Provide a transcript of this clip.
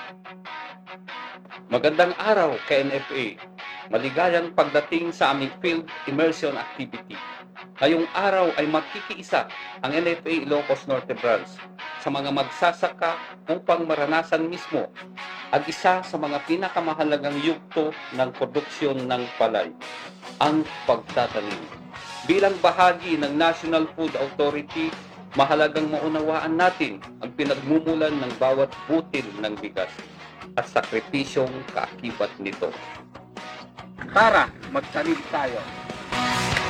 Magandang araw kay NFA. Maligayang pagdating sa aming field immersion activity. Ngayong araw ay magkikiisa ang NFA Ilocos Norte Branch sa mga magsasaka upang maranasan mismo ang isa sa mga pinakamahalagang yugto ng produksyon ng palay, ang pagtatanim. Bilang bahagi ng National Food Authority, mahalagang maunawaan natin ang pinagmumulan ng bawat butil ng bigas at sakripisyong kaakibat nito. Tara, magtanim tayo.